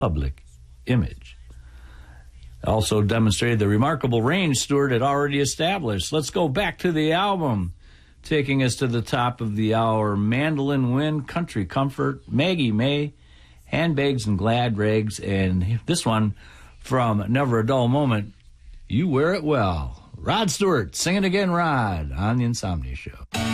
public image. Also demonstrated the remarkable range Stewart had already established. Let's go back to the album. Taking us to the top of the hour, Mandolin Wind, Country Comfort, Maggie May, Handbags and Glad Rags, and this one from Never a Dull Moment, You Wear It Well. Rod Stewart, sing it again, Rod, on The Insomnia Show.